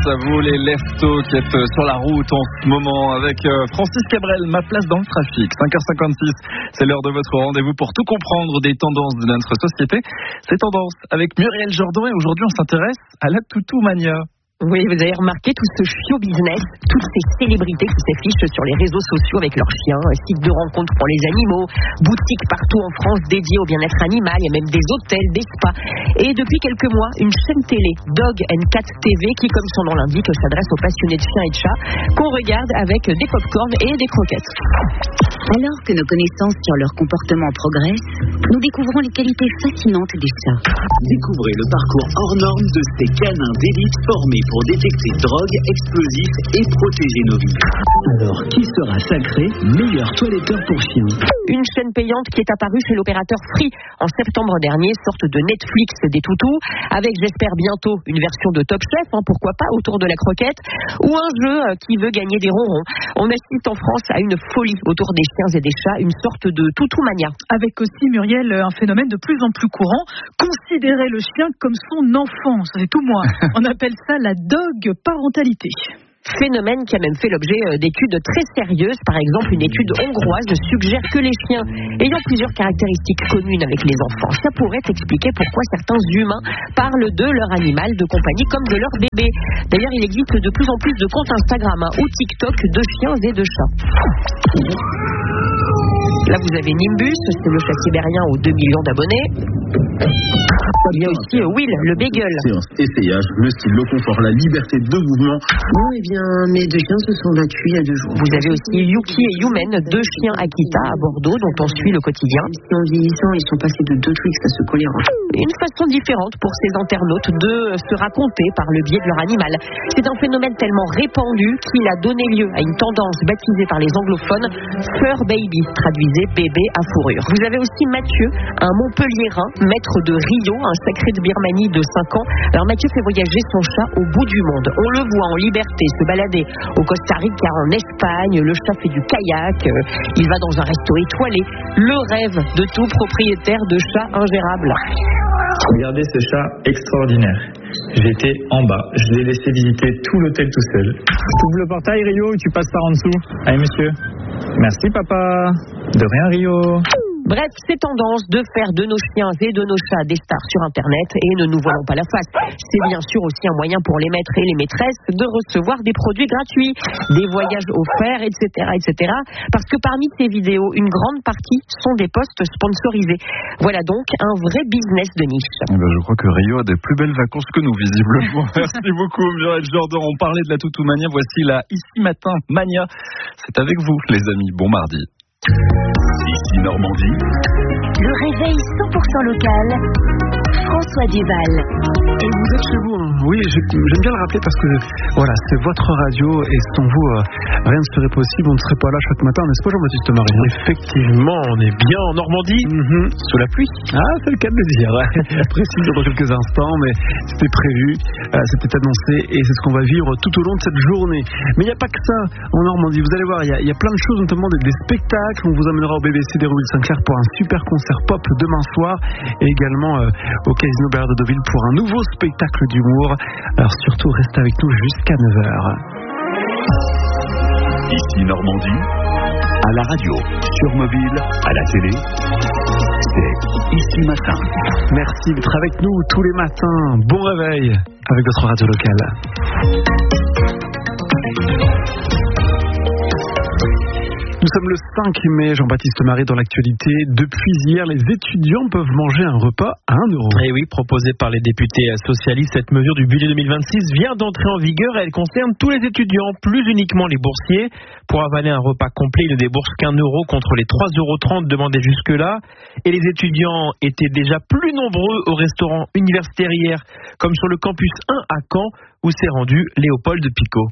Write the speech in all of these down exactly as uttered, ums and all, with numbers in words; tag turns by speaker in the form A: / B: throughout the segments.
A: à vous les leftos qui êtes sur la route en ce moment avec Francis Cabrel, ma place dans le trafic. cinq heures cinquante-six, c'est l'heure de votre rendez-vous pour tout comprendre des tendances de notre société. C'est Tendance avec Muriel Jourdan et aujourd'hui on s'intéresse à la toutou-mania.
B: Oui, vous avez remarqué tout ce show business, toutes ces célébrités qui s'affichent sur les réseaux sociaux avec leurs chiens, sites de rencontres pour les animaux, boutiques partout en France dédiées au bien-être animal, il y a même des hôtels, des spas. Et depuis quelques mois, une chaîne télé, Dog and Cat T V, qui, comme son nom l'indique, s'adresse aux passionnés de chiens et de chats, qu'on regarde avec des pop-corn et des croquettes.
C: Alors que nos connaissances sur leur comportement progressent, nous découvrons les qualités fascinantes des chats.
D: Découvrez le parcours hors norme de ces canins d'élite formés pour détecter drogue, explosifs et protéger nos vies. Alors, qui sera sacré meilleur toiletteur pour chiens?
B: Une chaîne payante qui est apparue chez l'opérateur Free en septembre dernier, sorte de Netflix des toutous, avec j'espère bientôt une version de Top Chef, hein, pourquoi pas, autour de la croquette, ou un jeu qui veut gagner des ronrons. On assiste en France à une folie autour des chiens et des chats, une sorte de toutou-mania.
E: Avec aussi, Muriel, un phénomène de plus en plus courant, considérer le chien comme son enfant, c'est tout moi. On appelle ça la dog parentalité.
B: Phénomène qui a même fait l'objet d'études très sérieuses. Par exemple, une étude hongroise suggère que les chiens ayant plusieurs caractéristiques communes avec les enfants, ça pourrait expliquer pourquoi certains humains parlent de leur animal de compagnie comme de leur bébé. D'ailleurs, il existe de plus en plus de comptes Instagram hein, ou TikTok de chiens et de chats. Là, vous avez Nimbus, c'est le chat sibérien aux deux millions d'abonnés. Il y a aussi Will, le Beagle.
F: Séance essayage, le style, le confort, la liberté de mouvement.
G: Non, eh bien, mes deux chiens se sont battus il y a deux jours.
B: Vous avez aussi Yuki et Yumen, deux chiens Akita à Bordeaux, dont on suit le quotidien.
G: En vieillissant, ils sont passés de deux Twix à se coller.
B: Une façon différente pour ces internautes de se raconter par le biais de leur animal. C'est un phénomène tellement répandu qu'il a donné lieu à une tendance baptisée par les anglophones Fur Baby, traduisez bébé à fourrure. Vous avez aussi Mathieu, un Montpelliérain, maître de Rio, un sacré de Birmanie de cinq ans. Alors Mathieu fait voyager son chat au bout du monde. On le voit en liberté se balader au Costa Rica, en Espagne. Le chat fait du kayak, il va dans un resto étoilé. Le rêve de tout propriétaire de chat ingérable.
H: Regardez ce chat extraordinaire. J'étais en bas, je l'ai laissé visiter tout l'hôtel tout seul. Tu ouvres le portail, Rio, et tu passes par en dessous. Allez, monsieur. Merci, papa. De rien, Rio.
B: Bref, c'est tendance de faire de nos chiens et de nos chats des stars sur Internet et ne nous voilons pas la face. C'est bien sûr aussi un moyen pour les maîtres et les maîtresses de recevoir des produits gratuits, des voyages offerts, et cetera, et cetera. Parce que parmi ces vidéos, une grande partie sont des posts sponsorisés. Voilà donc un vrai business de niche.
A: Eh ben, je crois que Rio a des plus belles vacances que nous, visiblement. Merci beaucoup, Muriel Jourdan. On parlait de la toutou-mania. Voici la Ici Matin Mania. C'est avec vous, les amis. Bon mardi.
D: Ici Normandie.
C: Le réveil cent pour cent local. François Duval.
I: Et vous êtes chez vous, hein. Oui, j'aime bien le rappeler parce que voilà, c'est votre radio et sans vous, euh, rien ne serait possible. On ne serait pas là chaque matin, n'est-ce pas, Jean-Baptiste Marie?
J: Effectivement, on est bien en Normandie, mm-hmm. Sous la pluie.
I: Ah, c'est le cas de le dire. Précise dans quelques instants, mais c'était prévu, euh, c'était annoncé et c'est ce qu'on va vivre tout au long de cette journée. Mais il n'y a pas que ça en Normandie. Vous allez voir, il y, y a plein de choses, notamment des, des spectacles. On vous amènera au B B C d'Hérouville-Saint-Clair pour un super concert pop demain soir et également euh, au Casino Bernard de Deauville pour un nouveau spectacle d'humour. Alors surtout, restez avec nous jusqu'à neuf heures.
D: Ici Normandie, à la radio, sur mobile, à la télé, c'est Ici Matin.
I: Merci d'être avec nous tous les matins. Bon réveil avec votre radio locale. Nous sommes le cinq mai, Jean-Baptiste Marie, dans l'actualité. Depuis hier, les étudiants peuvent manger un repas à un euro.
J: Et oui, proposée par les députés socialistes, cette mesure du budget deux mille vingt-six vient d'entrer en vigueur et elle concerne tous les étudiants, plus uniquement les boursiers. Pour avaler un repas complet, ils ne déboursent qu'un euro contre les trois euros trente demandés jusque-là. Et les étudiants étaient déjà plus nombreux au restaurant universitaire hier, comme sur le campus un à Caen, où s'est rendu Léopold Picot.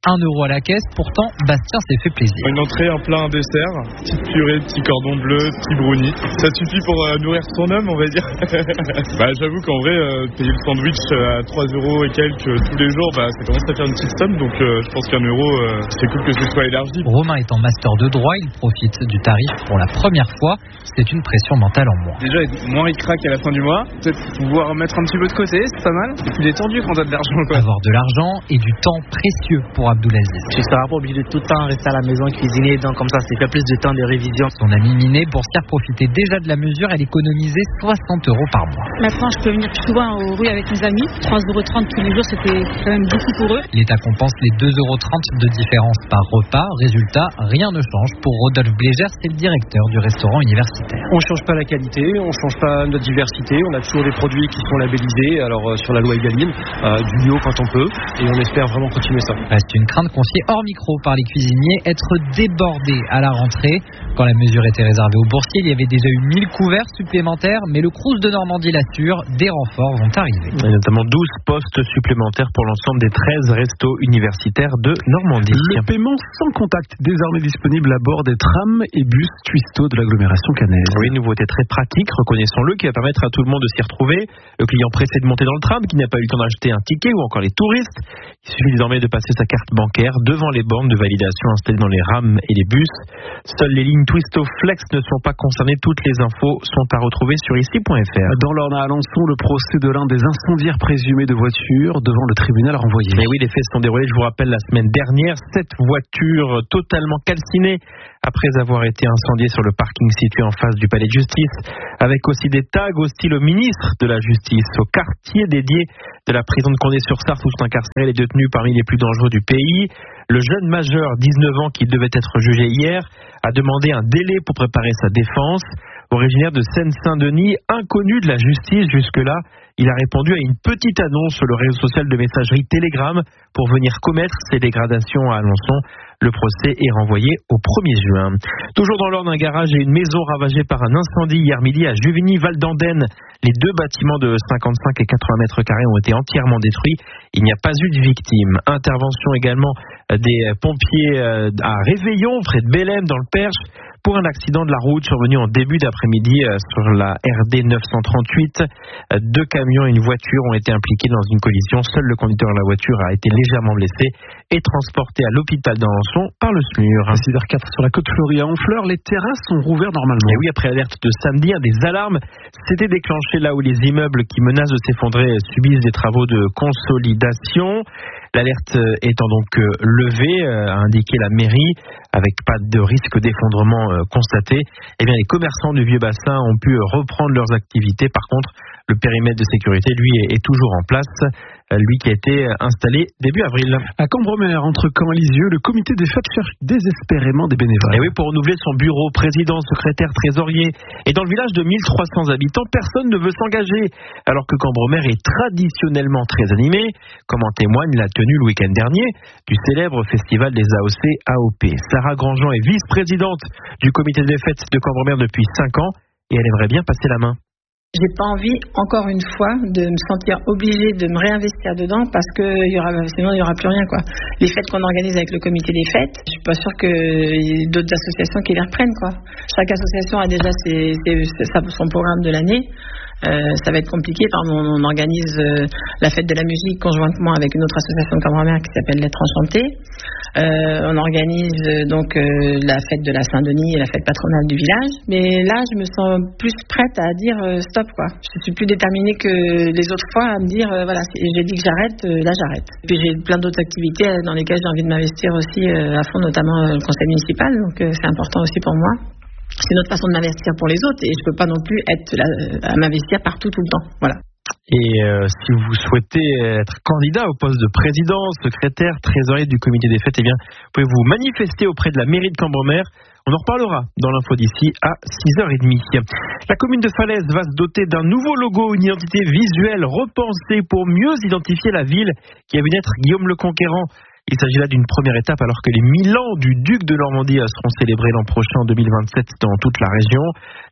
K: un euro à la caisse. Pourtant, Bastien s'est fait plaisir.
L: Une entrée, un plat, un dessert, petite purée, petit cordon bleu, petit brownie. Ça suffit pour euh, nourrir son homme, on va dire. bah, j'avoue qu'en vrai, euh, payer le sandwich à trois euros et quelques euh, tous les jours, bah, ça commence à faire une petite somme. Donc euh, je pense qu'un euro, euh, c'est cool que ce soit élargi.
K: Romain est en master de droit, il profite du tarif pour la première fois. C'est une pression mentale en moins.
M: Déjà, moins il craque à la fin du mois. Peut-être pouvoir mettre un petit peu de côté, c'est pas mal. Il est tendu quand t'as de l'argent, quoi.
K: Avoir de l'argent et du temps précieux pour Abdoulaziz.
N: Je serai pas obligé de tout le temps rester à la maison cuisiner, donc comme ça, c'est fait plus de temps de révision.
K: Son amie Minet, boursière, profitait déjà de la mesure. Elle économisait soixante euros par mois.
O: Maintenant, je peux venir plus souvent aux rues avec mes amis. trois euros trente tous les jours, c'était quand même beaucoup pour eux.
K: L'État compense les deux euros trente de différence par repas. Résultat, rien ne change pour Rodolphe Blégère, c'est le directeur du restaurant universitaire.
P: On ne change pas la qualité, on ne change pas notre diversité. On a toujours des produits qui sont labellisés, alors euh, sur la loi Egalim, euh, du bio quand on peut, et on espère vraiment continuer ça.
K: Reste une crainte confiée hors micro par les cuisiniers, être débordés à la rentrée. Quand la mesure était réservée aux boursiers, il y avait déjà eu mille couverts supplémentaires, mais le Crous de Normandie l'assure, des renforts vont arriver.
J: Il y a notamment douze postes supplémentaires pour l'ensemble des treize restos universitaires de Normandie.
I: Le paiement sans contact, désormais disponible à bord des trams et bus Twisto de l'agglomération caennaise.
J: Oui, une nouveauté très pratique, reconnaissons-le, qui va permettre à tout le monde de s'y retrouver. Le client pressé de monter dans le tram, qui n'a pas eu le temps d'acheter un ticket, ou encore les touristes. Il suffit désormais de passer sa carte bancaire devant les bornes de validation installées dans les rames et les bus. Seules les lignes Twisto Flex ne sont pas concernées. Toutes les infos sont à retrouver sur ici point f r.
I: Dans l'Orne à Alençon, le procès de l'un des incendiaires présumés de voitures devant le tribunal renvoyé.
J: Mais oui, les faits se sont déroulés, je vous rappelle, la semaine dernière. Sept voitures totalement calcinées après avoir été incendiées sur le parking situé en face du palais de justice, avec aussi des tags hostiles au ministre de la Justice, au quartier dédié de la prison de Condé-sur-Sarthe où sont incarcérés les détenus parmi les plus dangereux du pays. Le jeune majeur, dix-neuf ans, qui devait être jugé hier, a demandé un délai pour préparer sa défense. Originaire de Seine-Saint-Denis, inconnu de la justice jusque-là, il a répondu à une petite annonce sur le réseau social de messagerie Telegram pour venir commettre ses dégradations à Alençon. Le procès est renvoyé au premier juin. Toujours dans l'Orne, un garage et une maison ravagés par un incendie hier midi à Juvigny-Val d'Andenne. Les deux bâtiments de cinquante-cinq et quatre-vingts mètres carrés ont été entièrement détruits. Il n'y a pas eu de victimes. Intervention également des pompiers à Réveillon, près de Bélem, dans le Perche, pour un accident de la route survenu en début d'après-midi sur la R D neuf cent trente-huit. Deux camions et une voiture ont été impliqués dans une collision. Seul le conducteur de la voiture a été légèrement blessé et transporté à l'hôpital d'Alençon par le SMUR.
I: À six heures quatre sur la côte Fleurie à Honfleur, les terrasses sont rouvertes normalement.
J: Et oui, après alerte de samedi, des alarmes s'étaient déclenchées là où les immeubles qui menacent de s'effondrer subissent des travaux de consolidation. L'alerte étant donc levée, a indiqué la mairie, avec pas de risque d'effondrement constaté, eh bien les commerçants du vieux bassin ont pu reprendre leurs activités. Par contre, le périmètre de sécurité, lui, est toujours en place, lui qui a été installé début avril.
I: À Cambremer, entre Caen et Lisieux, le comité des fêtes cherche désespérément des bénévoles.
J: Et oui, pour renouveler son bureau, président, secrétaire, trésorier. Et dans le village de mille trois cents habitants, personne ne veut s'engager, alors que Cambremer est traditionnellement très animé, comme en témoigne la tenue le week-end dernier du célèbre festival des A O C A O P. Sarah Grandjean est vice-présidente du comité des fêtes de Cambremer depuis cinq ans et elle aimerait bien passer la main.
Q: J'ai pas envie, encore une fois, de me sentir obligée de me réinvestir dedans parce que y aura, sinon il n'y aura plus rien, quoi. Les fêtes qu'on organise avec le comité des fêtes, je suis pas sûre qu'il y ait d'autres associations qui les reprennent, quoi. Chaque association a déjà ses, ses, son programme de l'année. Euh, ça va être compliqué. Enfin, on, on organise euh, la fête de la musique conjointement avec une autre association de Cambremer qui s'appelle Lettres Enchantées. Euh, on organise euh, donc euh, la fête de la Saint-Denis et la fête patronale du village. Mais là, je me sens plus prête à dire euh, stop, quoi. Je suis plus déterminée que les autres fois à me dire euh, voilà, j'ai dit que j'arrête, euh, là j'arrête. Puis j'ai plein d'autres activités dans lesquelles j'ai envie de m'investir aussi euh, à fond, notamment euh, le conseil municipal. Donc euh, c'est important aussi pour moi. C'est notre façon de m'investir pour les autres et je ne peux pas non plus être là à m'investir partout tout le temps. Voilà.
J: Et euh, si vous souhaitez être candidat au poste de président, secrétaire, trésorier du comité des fêtes, eh bien, vous pouvez vous manifester auprès de la mairie de Cambremer. On en reparlera dans l'info d'ici à six heures trente. La commune de Falaise va se doter d'un nouveau logo, une identité visuelle repensée pour mieux identifier la ville qui a vu naître Guillaume le Conquérant. Il s'agit là d'une première étape alors que les mille ans du duc de Normandie seront célébrés l'an prochain en deux mille vingt-sept dans toute la région.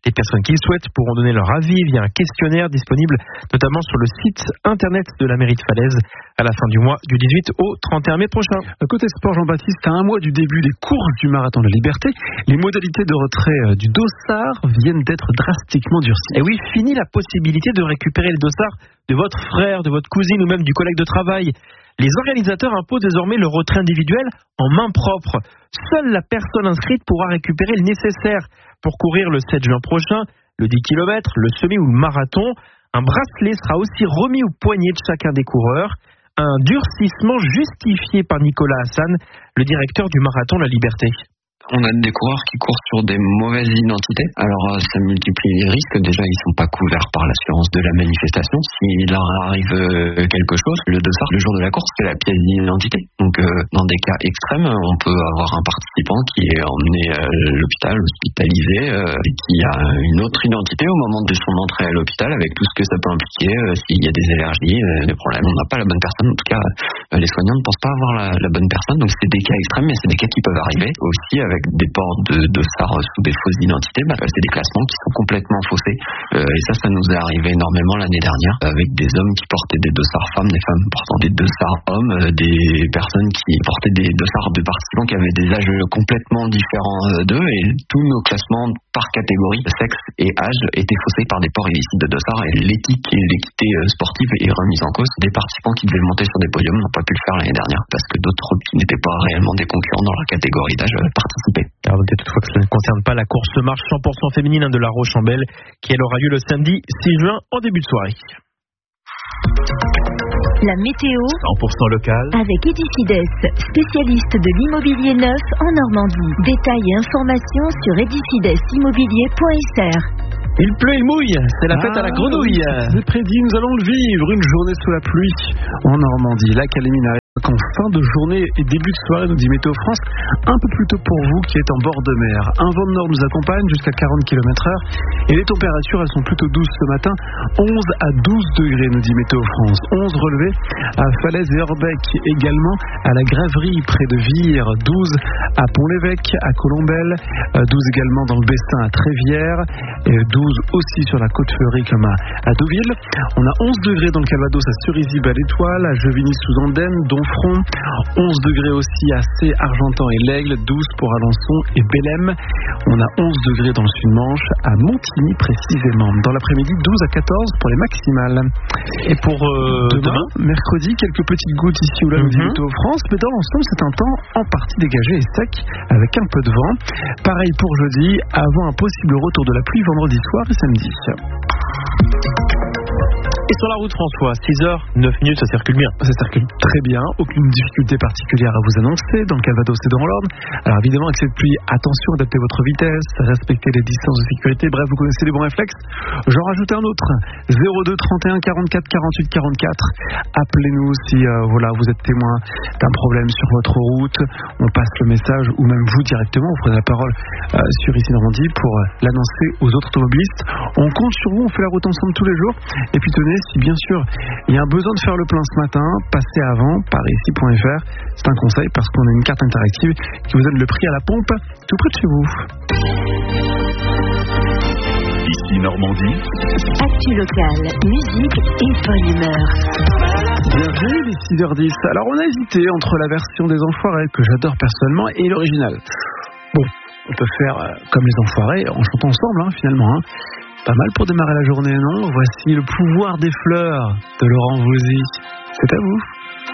J: Les personnes qui le souhaitent pourront donner leur avis via un questionnaire disponible notamment sur le site internet de la mairie de Falaise à la fin du mois du dix-huit au trente et un mai prochain.
I: Côté sport, Jean-Baptiste, à un mois du début des courses du marathon de la Liberté, les modalités de retrait du dossard viennent d'être drastiquement durcies.
J: Et oui, fini la possibilité de récupérer le dossard de votre frère, de votre cousine ou même du collègue de travail. Les organisateurs imposent désormais le retrait individuel en main propre. Seule la personne inscrite pourra récupérer le nécessaire pour courir le sept juin prochain, le dix kilomètres, le semi ou le marathon. Un bracelet sera aussi remis au poignet de chacun des coureurs. Un durcissement justifié par Nicolas Hassan, le directeur du marathon La Liberté.
R: On a des coureurs qui courent sur des mauvaises identités. Alors ça multiplie les risques. Déjà, ils sont pas couverts par l'assurance de la manifestation. S'il leur arrive quelque chose, le dossard, le jour de la course, c'est la pièce d'identité. Donc euh, dans des cas extrêmes, on peut avoir un participant qui est emmené à l'hôpital, hospitalisé, euh, et qui a une autre identité au moment de son entrée à l'hôpital, avec tout ce que ça peut impliquer, euh, s'il y a des allergies, euh, des problèmes. On n'a pas la bonne personne. En tout cas, euh, les soignants ne pensent pas avoir la, la bonne personne. Donc c'est des cas extrêmes, mais c'est des cas qui peuvent arriver aussi avec des ports de dossards sous des fausses identités. Bah, c'est des classements qui sont complètement faussés. Euh, et ça, ça nous est arrivé énormément l'année dernière, avec des hommes qui portaient des dossards femmes, des femmes portant des dossards hommes, euh, des personnes qui portaient des dossards de participants qui avaient des âges complètement différents d'eux, et tous nos classements par catégorie, sexe et âge, étaient faussés par des ports illicites de dossards, et l'éthique et l'équité sportive est remise en cause. Des participants qui devaient monter sur des podiums n'ont pas pu le faire l'année dernière, parce que d'autres qui n'étaient pas réellement des concurrents dans leur catégorie d'âge participaient.
J: Alors notez toutefois que ça ne concerne pas la course marche cent pour cent féminine de La Roche-en-Belle, qui elle aura lieu le samedi six juin en début de soirée.
S: La météo
J: cent pour cent local
S: avec Edifides, spécialiste de l'immobilier neuf en Normandie. Détails et informations sur edifides immobilier point f r.
J: Il pleut, il mouille, c'est la fête
I: ah,
J: à la grenouille.
I: C'est prédit, nous allons le vivre, une journée sous la pluie en Normandie. L'Académie n'arrive qu'en fin de journée et début de soirée, nous dit Météo France, un peu plus tôt pour vous qui êtes en bord de mer. Un vent de nord nous accompagne jusqu'à quarante kilomètres heure et les températures, elles sont plutôt douces ce matin, onze à douze degrés, nous dit Météo France. onze relevés à Falaise et Orbec, également à la Grèverie près de Vire, douze à Pont-l'Évêque, à Colombelle, douze également dans le Bessin à Trévière, et douze aussi sur la Côte-Fleurie comme à, à Deauville. On a onze degrés dans le Calvados à Cerisy, Bas l'Étoile, à Jevigny-sous-Andenne, Donfront, onze degrés aussi à C, Argentan et l'Aigle, douze pour Alençon et Bélem. On a onze degrés dans le Sud-Manche, à Montigny précisément. Dans l'après-midi, douze à quatorze pour les maximales.
J: Et pour euh,
I: demain,
J: demain,
I: mercredi, quelques petites gouttes ici ou là, nous dit Météo France, mais dans l'ensemble, c'est un temps en partie dégagé et sec, avec un peu de vent. Pareil pour jeudi, avant un possible retour de la pluie vendredi soir et samedi.
J: Et sur la route, François, six heures neuf minutes, ça circule bien.
I: Ça circule très bien, aucune difficulté particulière à vous annoncer dans le Calvados et dans l'Orne. Alors évidemment, avec cette pluie, attention, adaptez votre vitesse, respectez les distances de sécurité, bref, vous connaissez les bons réflexes. J'en rajoute un autre, zéro deux trente et un quarante-quatre quarante-huit quarante-quatre. Appelez-nous si euh, voilà, vous êtes témoin d'un problème sur votre route. On passe le message, ou même vous directement, vous prenez la parole euh, sur Ici Normandie pour euh, l'annoncer aux autres automobilistes. On compte sur vous, on fait la route ensemble tous les jours. Et puis tenez, si bien sûr il y a un besoin de faire le plein ce matin, passez avant par ici point f r. C'est un conseil parce qu'on a une carte interactive qui vous donne le prix à la pompe tout près de chez vous.
D: Ici Normandie.
S: Actu locale, musique et bonne humeur.
I: Bienvenue, il est six heures dix. Alors on a hésité entre la version des Enfoirés que j'adore personnellement et l'original. Bon, on peut faire euh, comme les Enfoirés en chantant ensemble hein, finalement. Hein. Pas mal pour démarrer la journée, non? Voici Le pouvoir des fleurs de Laurent Voulzy. C'est à vous.